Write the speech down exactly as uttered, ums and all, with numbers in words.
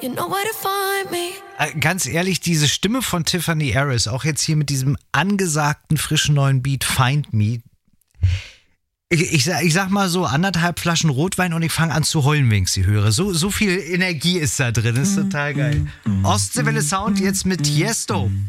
You know where to find me. Äh, Ganz ehrlich, diese Stimme von Tiffany Harris, auch jetzt hier mit diesem angesagten, frischen neuen Beat Find Me. Ich, ich, sag, ich sag mal so, anderthalb Flaschen Rotwein und ich fange an zu heulen, wenn ich sie höre. So, so viel Energie ist da drin, ist total geil. Ostseewelle Sound jetzt mit Tiesto.